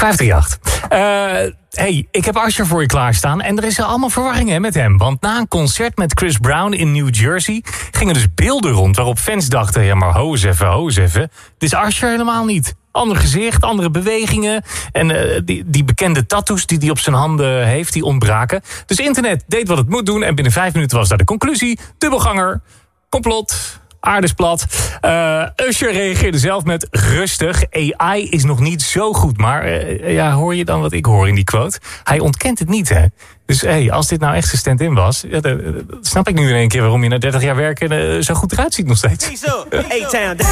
538. Hey, ik heb Usher voor je klaarstaan. En er is allemaal verwarring met hem. Want na een concert met Chris Brown in New Jersey gingen dus beelden rond waarop fans dachten, ja maar ho eens even. Dit is Usher helemaal niet. Ander gezicht, andere bewegingen. En die bekende tattoos die hij op zijn handen heeft, die ontbraken. Dus internet deed wat het moet doen. En binnen 5 minuten was daar de conclusie. Dubbelganger, complot, aardesplat. Usher reageerde zelf met rustig. AI is nog niet zo goed. Maar hoor je dan wat ik hoor in die quote? Hij ontkent het niet, hè? Dus als dit nou echt zijn stand-in was, snap ik nu in één keer waarom je na 30 jaar werken zo goed eruit ziet nog steeds.